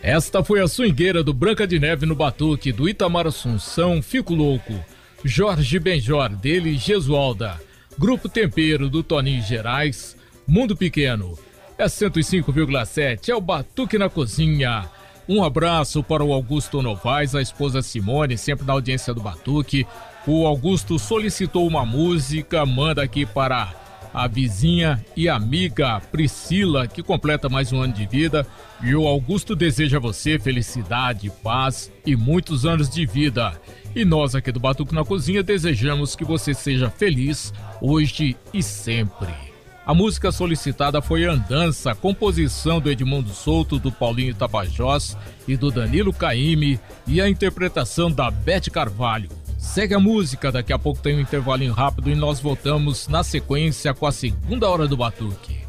Esta foi a swingueira do Branca de Neve no Batuque, do Itamar Assunção, Fico Louco, Jorge Benjor, dele Gesualda, Grupo Tempero do Toninho Gerais, Mundo Pequeno, é 105,7, é o Batuque na Cozinha. Um abraço para o Augusto Novaes, a esposa Simone, sempre na audiência do Batuque. O Augusto solicitou uma música, manda aqui para a vizinha e amiga Priscila, que completa mais um ano de vida. E o Augusto deseja a você felicidade, paz e muitos anos de vida. E nós aqui do Batuque na Cozinha desejamos que você seja feliz hoje e sempre. A música solicitada foi Andança, composição do Edmundo Souto, do Paulinho Tapajós e do Danilo Caymmi, e a interpretação da Beth Carvalho. Segue a música, daqui a pouco tem um intervalinho rápido e nós voltamos na sequência com a segunda hora do Batuque.